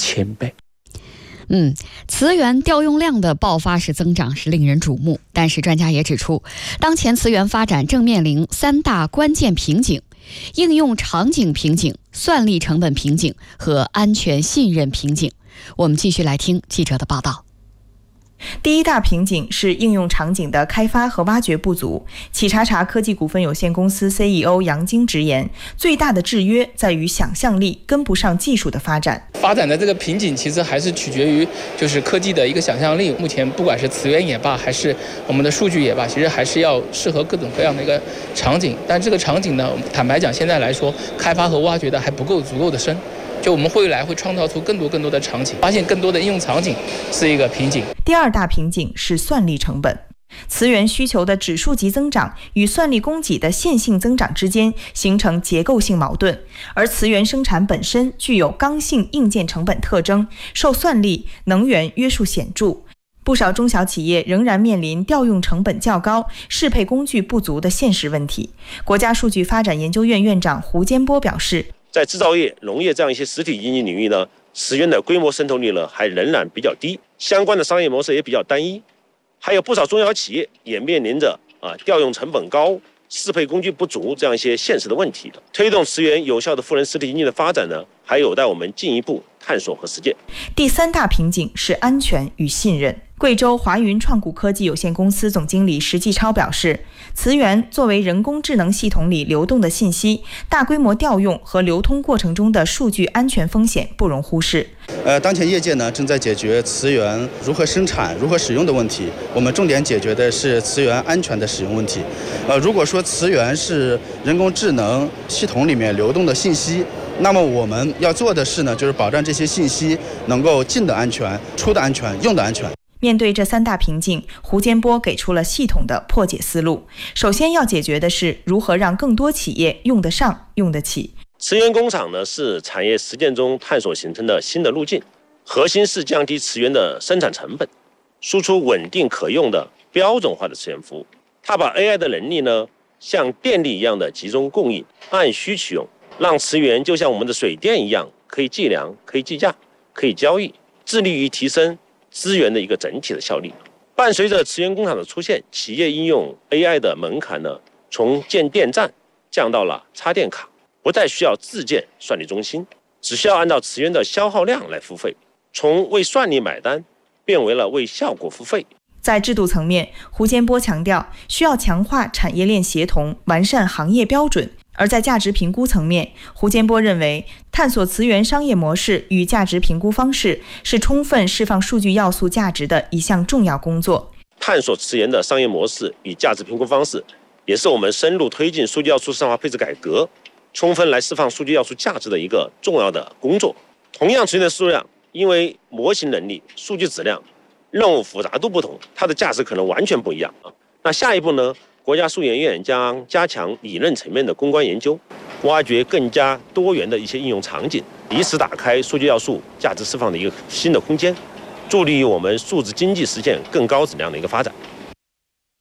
1000倍。 磁源调用量的爆发式增长是令人瞩目，但是专家也指出，当前磁源发展正面临3大关键瓶颈：应用场景瓶颈、算力成本瓶颈和安全信任瓶颈。我们继续来听记者的报道。 第一大瓶颈是应用场景的开发和挖掘不足。企查查科技股份有限公司 CEO 杨晶直言，最大的制约在于想象力跟不上技术的发展。 发展的这个瓶颈其实还是取决于就是科技的一个想象力。目前不管是磁源也罢，还是我们的数据也罢，其实还是要适合各种各样的一个场景。但这个场景呢，坦白讲，现在来说，开发和挖掘的还不够足够的深。就我们未来会创造出更多的场景，发现更多的应用场景是一个瓶颈。 第二大瓶颈是算力成本。磁源需求的指数级增长与算力供给的线性增长之间形成结构性矛盾，而磁源生产本身具有刚性硬件成本特征，受算力、能源约束显著。不少中小企业仍然面临调用成本较高、适配工具不足的现实问题。国家数据发展研究院院长胡坚波表示， 在制造业、农业这样一些实体经济领域呢，磁源的规模渗透率呢还仍然比较低，相关的商业模式也比较单一，还有不少中小企业也面临着调用成本高、适配工具不足这样一些现实的问题的。推动磁源有效的赋能实体经济的发展呢，还有待我们进一步探索和实践。 第三大瓶颈是安全与信任。贵州华云创谷科技有限公司总经理石继超表示，磁源作为人工智能系统里流动的信息，大规模调用和流通过程中的数据安全风险不容忽视。 当前业界呢正在解决磁源如何生产、如何使用的问题，我们重点解决的是磁源安全的使用问题。如果说磁源是人工智能系统里面流动的信息，那么我们要做的是呢，就是保障这些信息能够进的安全、出的安全、用的安全。 面对这3大瓶颈，胡坚波给出了系统的破解思路。首先要解决的是如何让更多企业用得上、用得起。 磁源工厂呢是产业实践中探索形成的新的路径，核心是降低磁源的生产成本，输出稳定可用的标准化的磁源服务。它把 AI 的能力呢像电力一样的集中供应，按需取用，让磁源就像我们的水电一样，可以计量、可以计价、可以交易，致力于提升资源的一个整体的效率。伴随着磁源工厂的出现，企业应用 AI 的门槛呢，从建电站降到了插电卡，不再需要自建算力中心，只需要按照磁源的消耗量来付费，从为算力买单变为了为效果付费。 在制度层面，胡坚波强调需要强化产业链协同，完善行业标准。而在价值评估层面，胡坚波认为，探索磁源商业模式与价值评估方式是充分释放数据要素价值的一项重要工作。 探索磁源的商业模式与价值评估方式，也是我们深入推进数据要素市场化配置改革，充分来释放数据要素价值的一个重要的工作。同样磁源的数量，因为模型能力、数据质量、任务复杂度不同，它的价值可能完全不一样。那下一步呢？国家数研院将加强理论层面的攻关研究，挖掘更加多元的一些应用场景，以此打开数据要素价值释放的一个新的空间，助力于我们数字经济实现更高质量的一个发展。